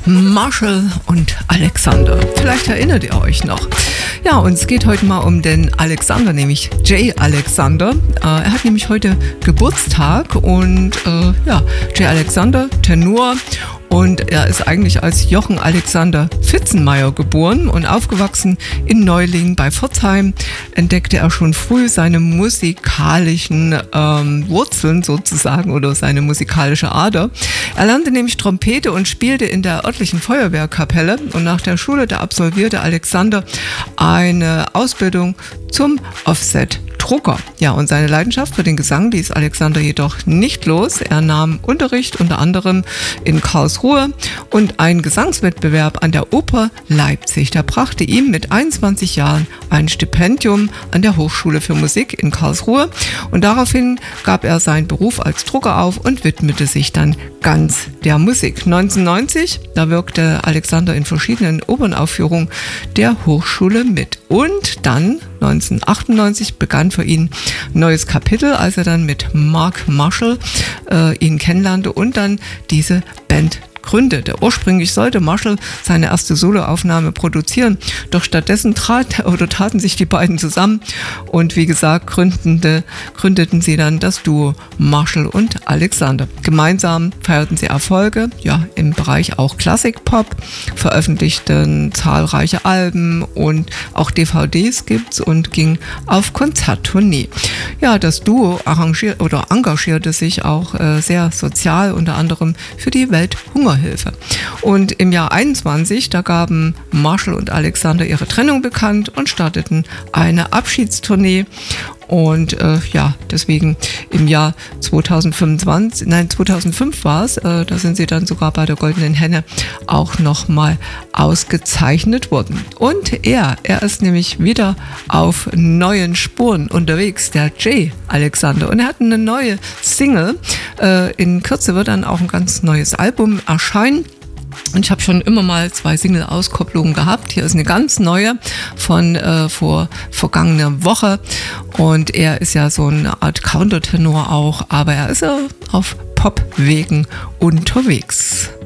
Marshall und Alexander. Vielleicht erinnert ihr euch noch. Ja, und es geht heute mal um den Alexander, nämlich Jay Alexander. Er hat nämlich heute Geburtstag und Jay Alexander, Tenor. Und er ist eigentlich als Jochen Alexander Fitzenmeier geboren und aufgewachsen in Neulingen bei Pforzheim. Entdeckte er schon früh seine musikalischen Wurzeln sozusagen oder seine musikalische Ader. Er lernte nämlich Trompete und spielte in der örtlichen Feuerwehrkapelle. Und nach der Schule, da absolvierte Alexander eine Ausbildung zum Offset-Drucker. Ja, und seine Leidenschaft für den Gesang ließ Alexander jedoch nicht los. Er nahm Unterricht unter anderem in Karlsruhe und einen Gesangswettbewerb an der Oper Leipzig. Der brachte ihm mit 21 Jahren ein Stipendium an der Hochschule für Musik in Karlsruhe und daraufhin gab er seinen Beruf als Drucker auf und widmete sich dann ganz der Musik. 1990, da wirkte Alexander in verschiedenen Opernaufführungen der Hochschule mit und dann 1998 begann für ihn ein neues Kapitel, als er dann mit Mark Marshall ihn kennenlernte und dann diese Band gründete. Ursprünglich sollte Marshall seine erste Soloaufnahme produzieren, doch stattdessen taten sich die beiden zusammen und wie gesagt gründeten sie dann das Duo Marshall und Alexander. Gemeinsam feierten sie Erfolge, ja, im Bereich auch Klassikpop, veröffentlichten zahlreiche Alben und auch DVDs gibt's und ging auf Konzerttournee. Ja, das Duo engagierte sich auch sehr sozial, unter anderem für die Welthungerhilfe. Und im Jahr 21, da gaben Marshall und Alexander ihre Trennung bekannt und starteten eine Abschiedstournee. Und deswegen im Jahr 2005 war es, da sind sie dann sogar bei der Goldenen Henne auch nochmal ausgezeichnet worden. Und er ist nämlich wieder auf neuen Spuren unterwegs, der Jay Alexander. Und er hat eine neue Single. In Kürze wird dann auch ein ganz neues Album erscheinen. Und ich habe schon immer mal 2 Single-Auskopplungen gehabt. Hier ist eine ganz neue von vor vergangener Woche. Und er ist ja so eine Art Countertenor auch, aber er ist ja auf Popwegen unterwegs.